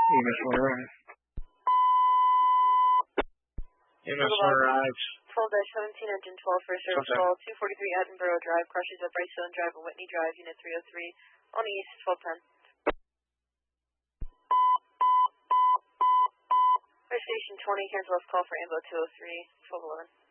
EMS will arrive. EMS will arrive. 12-17, engine 12 for service call, 243 Edinburgh Drive, crushes at Brightstone Drive and Whitney Drive, unit 303, on the east, 1210. Fire Station 20, cancel last call for Ambo 203, 1211.